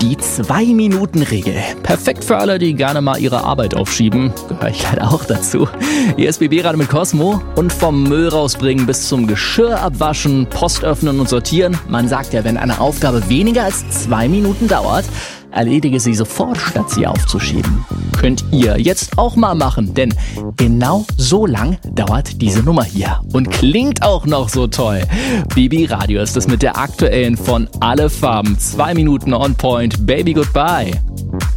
Die 2-Minuten-Regel. Perfekt für alle, die gerne mal ihre Arbeit aufschieben. Gehöre ich leider auch dazu. Hier ist BB-Radio mit Cosmo. Und vom Müll rausbringen bis zum Geschirr abwaschen, Post öffnen und sortieren. Man sagt ja, wenn eine Aufgabe weniger als 2 Minuten dauert, erledige sie sofort, statt sie aufzuschieben. Könnt ihr jetzt auch mal machen, denn genau so lang dauert diese Nummer hier. Und klingt auch noch so toll. BB-Radio ist es mit der aktuellen von Alle Farben. 2 Minuten on point. Baby, goodbye.